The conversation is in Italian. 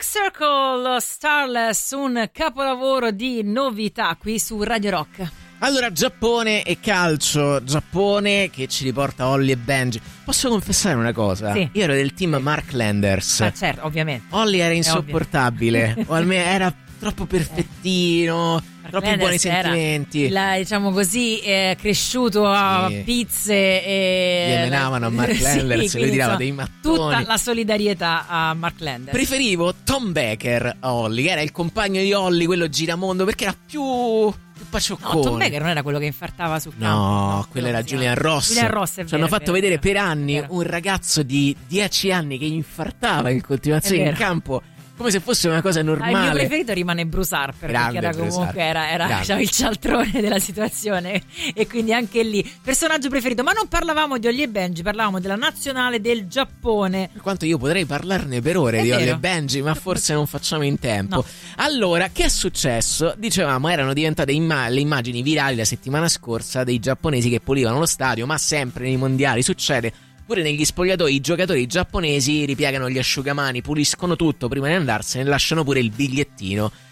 Circle, Starless, un capolavoro di novità qui su Radio Rock. Allora, Giappone e calcio, Giappone che ci riporta Holly e Benji. Posso confessare una cosa? Sì. Io ero del team Mark Landers. Certo, ovviamente. Holly era insopportabile, o almeno era troppo perfettino, troppi buoni sentimenti. Diciamo così, cresciuto a pizze e gli menavano a Mark Landers, sì, lui tirava insomma, dei mattoni. tutta la solidarietà a Mark Landers. Preferivo Tom Baker a Holly, che era il compagno di Holly, quello giramondo, perché era più pacioccone. No, Tom Baker non era quello che infartava sul campo. No, quello era Julian Ross. Julian Ross, è vero. Ci hanno fatto vedere per anni vero. un ragazzo di 10 anni che infartava in continuazione in campo, come se fosse una cosa normale. Il mio preferito rimane Bruce Harper, grande, perché era comunque era grande. il cialtrone della situazione, e quindi anche lì personaggio preferito. Ma non parlavamo di Holly e Benji, parlavamo della nazionale del Giappone. Per quanto io potrei parlarne per ore di Holly e Benji, ma forse non facciamo in tempo. No. Allora, che è successo? Dicevamo, erano diventate le immagini virali la settimana scorsa dei giapponesi che pulivano lo stadio, ma sempre nei mondiali succede. Pure negli spogliatoi i giocatori giapponesi ripiegano gli asciugamani, puliscono tutto prima di andarsene e lasciano pure il bigliettino